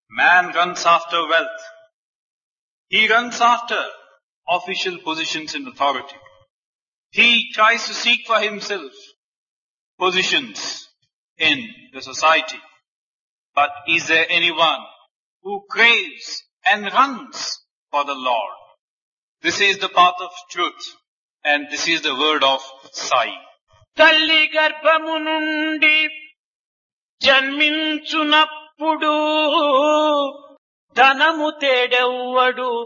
Man runs after wealth. He runs after official positions and authority. He tries to seek for himself positions in the society. But is there anyone who craves and runs for the Lord? This is the path of truth, and this is the word of Sai. తల్లి గర్భము నుండి జన్మించునప్పుడు ధనము తేడెవ్వడు